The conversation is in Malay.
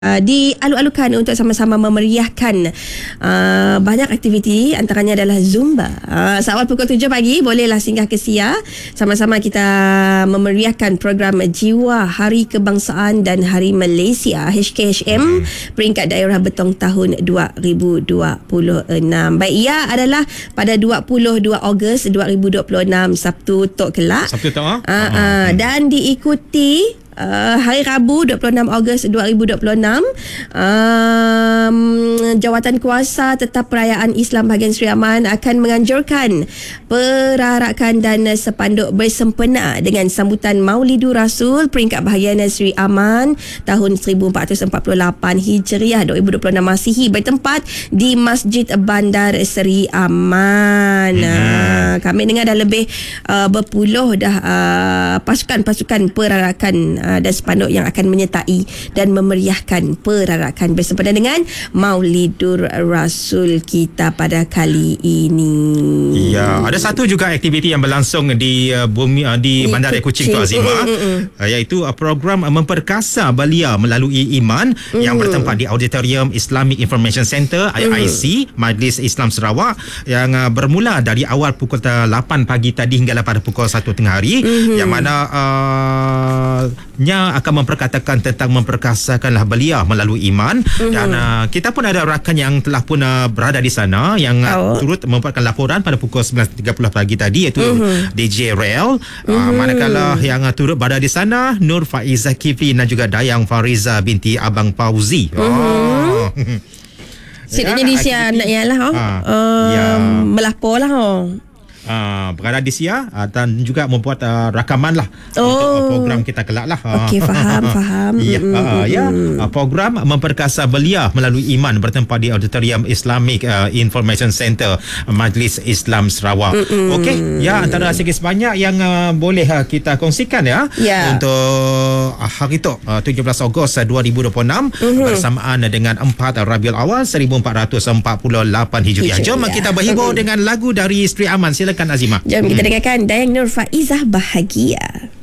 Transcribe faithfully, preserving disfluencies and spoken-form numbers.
Uh, dialu-alukan untuk sama-sama memeriahkan uh, banyak aktiviti, antaranya adalah Zumba. Uh, seawal pukul tujuh pagi bolehlah singgah ke Sia, sama-sama kita memeriahkan program Jiwa Hari Kebangsaan dan Hari Malaysia H K H M peringkat daerah Betong tahun dua ribu dua puluh enam. Baik, ia adalah pada dua puluh dua Ogos dua ribu dua puluh enam, Sabtu tok kelak. Sabtu tok ah. Uh, uh, dan diikuti Uh, hari Rabu dua puluh enam Ogos dua ribu dua puluh enam, um, Jawatan Kuasa Tetap Perayaan Islam Bahagian Seri Aman akan menganjurkan perarakan dan sepanduk bersempena dengan sambutan Maulidur Rasul peringkat bahagian Seri Aman tahun seribu empat ratus empat puluh lapan Hijriah dua ribu dua puluh enam Masihi bertempat di Masjid Bandar Seri Aman. hmm. uh, Kami dengar dah lebih uh, berpuluh dah uh, pasukan-pasukan perarakan uh, dan sepanduk yang akan menyertai dan memeriahkan perarakan bersempena dengan Maulidur Rasul kita pada kali ini. Ya, ada satu juga aktiviti yang berlangsung di uh, bumi uh, di Bandar Kuching tu, Azimah, mm, mm, mm. Uh, iaitu uh, program uh, memperkasa belia melalui iman mm. yang bertempat di Auditorium Islamic Information Center I I C mm. Majlis Islam Sarawak yang uh, bermula dari awal pukul lapan pagi tadi hinggalah pada pukul satu tengah hari, mm-hmm. yang mana uh, nya akan memperkatakan tentang memperkasakanlah belia melalui iman, mm-hmm. dan uh, kita pun ada rakan yang telah pun uh, berada di sana yang uh, oh. turut membuatkan laporan pada pukul sembilan tiga puluh pagi tadi, iaitu mm-hmm. D J Rael, mm-hmm. uh, manakala yang uh, turut berada di sana Nur Faizah Kifli dan juga Dayang Fariza binti Abang Fauzi. mm-hmm. oh. Setidaknya di Sia nak ialah oh. uh, ya. melapor lah oh. Uh, berada di Sia uh, dan juga membuat uh, rakaman lah oh. untuk uh, program kita kelak lah. Okey, faham, faham. Ya, uh, ya uh, program memperkasa belia melalui iman bertempat di Auditorium Islamic uh, Information Center Majlis Islam Sarawak. Okey, ya, antara sikit sebanyak yang uh, boleh uh, kita kongsikan ya, yeah. untuk uh, hari itu uh, tujuh belas Ogos dua ribu dua puluh enam, uh-huh. bersamaan dengan empat Rabiul Awal seribu empat ratus empat puluh lapan Hijriah. Jom kita berhibur uh-huh. dengan lagu dari Seri Aman. Silakan Azimah. Jom kita dengarkan Dayang Nur Faizah Bahagia.